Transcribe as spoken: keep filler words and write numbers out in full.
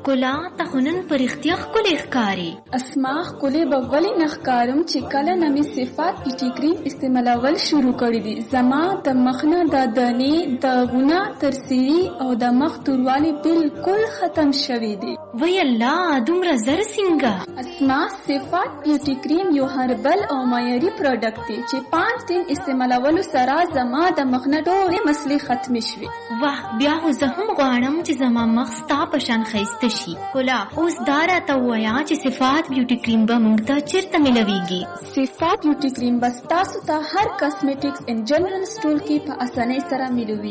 ښکلا ته خو نن په رښتیا ښکلې ښکاري. اسما ښکلې به ولې نه ښکارم چې کله نه مې صفات بیوټي کریم استعمالول شروع کړي دي. زما د مخ نه د دانې داغونه ترسیري او د مخ توروالی بالکل ختم شوي دي. وی الله دومره زر څنګه؟ اسما صفات بیوټي کریم یو هربل او معیاري پروډکټ دی چې پانچ دن استعمالولو سره زما د مخ نه ټولې مسلې ختمې شوې. واه بیا خو زه هم غواړم چې زما مخ ستا په شان ښایسته شي. ښکلا اوس دا راته ووایه چې صفات بیوټي کریم به موږ ته چېرته میلویږي؟ صفات بیوټي کریم به ستاسو ته هر کاسمیټکس ان جنرال سټور کې په اسانۍ سره میلوي.